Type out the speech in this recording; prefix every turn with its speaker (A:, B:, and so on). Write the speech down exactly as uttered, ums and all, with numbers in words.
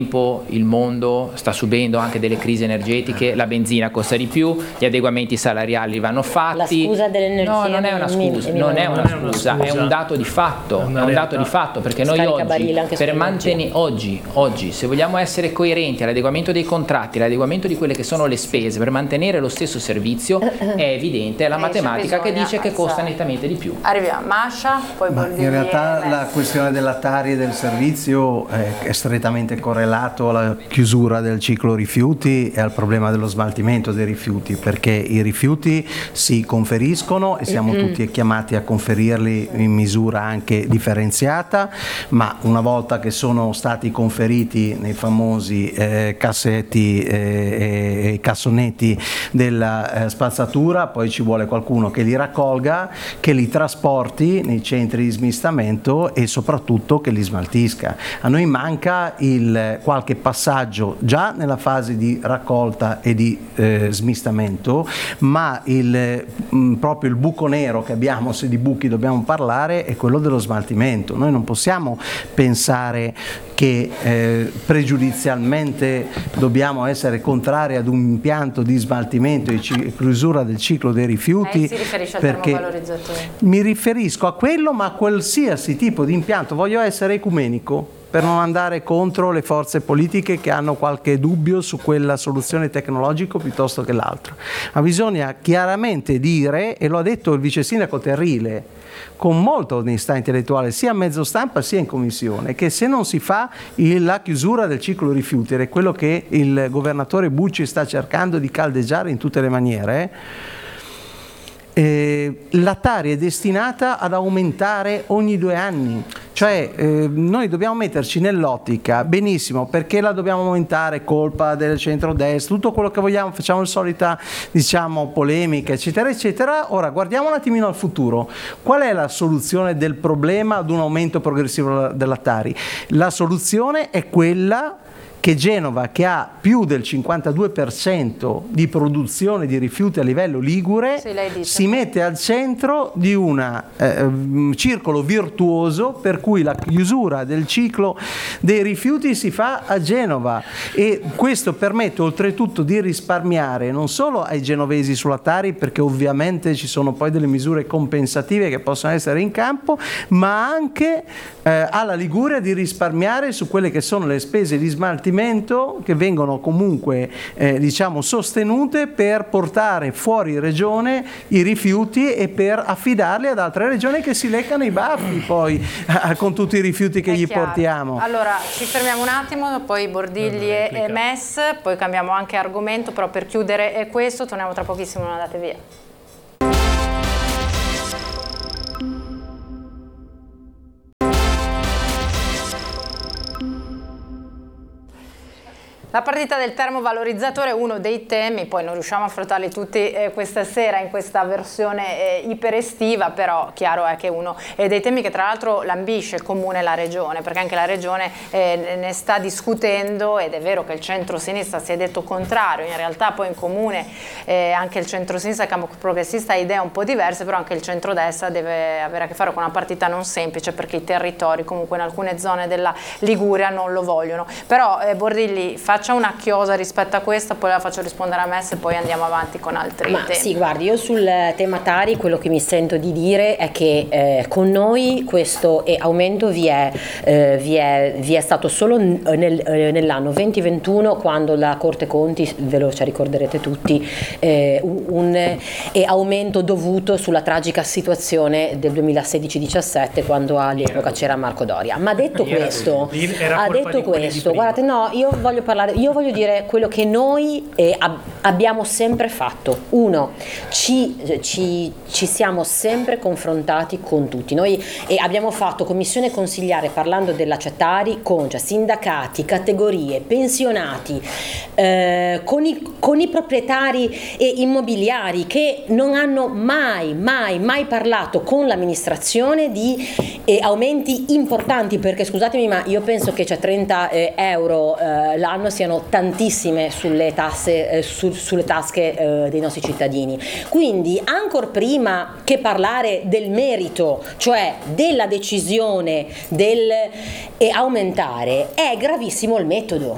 A: il mondo sta subendo anche delle crisi energetiche, la benzina costa di più, gli adeguamenti salariali vanno fatti.
B: La scusa dell'energia
A: no, non è una scusa, non è una scusa, è un dato di fatto, è un dato di fatto, perché noi oggi per mantenere oggi, oggi se vogliamo essere coerenti all'adeguamento dei contratti, all'adeguamento di quelle che sono le spese per mantenere lo stesso servizio, è evidente, è la matematica che dice che costa nettamente di più.
C: Arriviamo, Mascia, poi Bordiglieri.
D: In realtà la questione della Tari e del servizio è strettamente correlata alla chiusura del ciclo rifiuti e al problema dello smaltimento dei rifiuti, perché i rifiuti si conferiscono e siamo mm-hmm. tutti chiamati a conferirli in misura anche differenziata, ma una volta che sono stati conferiti nei famosi eh, cassetti e eh, cassonetti della eh, spazzatura, poi ci vuole qualcuno che li raccolga, che li trasporti nei centri di smistamento e soprattutto che li smaltisca. A noi manca il qualche passaggio già nella fase di raccolta e di eh, smistamento, ma il, mh, proprio il buco nero che abbiamo, se di buchi dobbiamo parlare, è quello dello smaltimento. Noi non possiamo pensare che eh, pregiudizialmente dobbiamo essere contrari ad un impianto di smaltimento e ci- chiusura del ciclo dei rifiuti.
C: Eh, si riferisce al
D: perché
C: termovalorizzatore.
D: Mi riferisco a quello, ma a qualsiasi tipo di impianto. Voglio essere ecumenico, per non andare contro le forze politiche che hanno qualche dubbio su quella soluzione tecnologica piuttosto che l'altra. Ma bisogna chiaramente dire, e lo ha detto il vice sindaco Terrile, con molta onestà intellettuale, sia a mezzo stampa sia in commissione, che se non si fa il, la chiusura del ciclo rifiuti, ed è quello che il governatore Bucci sta cercando di caldeggiare in tutte le maniere, Eh, la Tari è destinata ad aumentare ogni due anni, cioè eh, noi dobbiamo metterci nell'ottica, benissimo, perché la dobbiamo aumentare, colpa del centrodestra, tutto quello che vogliamo, facciamo la solita diciamo polemica eccetera eccetera. Ora guardiamo un attimino al futuro, qual è la soluzione del problema ad un aumento progressivo della Tari? La soluzione è quella che Genova, che ha più del cinquantadue per cento di produzione di rifiuti a livello ligure, sì, si mette al centro di un eh, circolo virtuoso per cui la chiusura del ciclo dei rifiuti si fa a Genova, e questo permette oltretutto di risparmiare non solo ai genovesi sulla Tari, perché ovviamente ci sono poi delle misure compensative che possono essere in campo, ma anche eh, alla Liguria di risparmiare su quelle che sono le spese di smaltimento che vengono comunque eh, diciamo sostenute per portare fuori regione i rifiuti e per affidarli ad altre regioni che si leccano i baffi poi eh, con tutti i rifiuti che
C: È
D: gli
C: chiaro.
D: portiamo.
C: Allora ci fermiamo un attimo, poi Bordigli e, e M E S, poi cambiamo anche argomento, però per chiudere è questo, torniamo tra pochissimo, non andate via. La partita del termovalorizzatore è uno dei temi, poi non riusciamo a affrontarli tutti eh, questa sera in questa versione eh, iperestiva, però chiaro è che uno è dei temi che tra l'altro lambisce il comune e la regione, perché anche la regione eh, ne sta discutendo, ed è vero che il centro-sinistra si è detto contrario, in realtà poi in comune eh, anche il centro-sinistra e il campo progressista ha idee un po' diverse, però anche il centrodestra deve avere a che fare con una partita non semplice, perché i territori comunque in alcune zone della Liguria non lo vogliono. Però eh, Bordigli, faccia una chiosa rispetto a questa, poi la faccio rispondere a me e poi andiamo avanti con altri
B: Ma
C: temi.
B: sì, guardi, io sul tema Tari quello che mi sento di dire è che eh, con noi questo eh, aumento vi è, eh, vi, è, vi è stato solo nel, eh, nell'anno venti ventuno, quando la Corte Conti, ve lo ci ricorderete tutti, eh, un, un eh, aumento dovuto sulla tragica situazione del duemilasedici diciassette, quando all'epoca c'era Marco Doria. Ma detto questo, ha detto questo, guardate, no, io voglio parlare, io voglio dire quello che noi eh, ab- abbiamo sempre fatto. Uno, ci, ci, ci siamo sempre confrontati con tutti. Noi eh, abbiamo fatto commissione consigliare parlando della Tari con cioè, sindacati, categorie, pensionati, eh, con, i, con i proprietari eh, immobiliari che non hanno mai, mai, mai parlato con l'amministrazione di eh, aumenti importanti, perché scusatemi, ma io penso che cioè, trenta eh, euro eh, l'anno siano tantissime sulle tasse, eh, su, sulle tasche eh, dei nostri cittadini. Quindi ancor prima che parlare del merito, cioè della decisione del eh, aumentare, è gravissimo il metodo.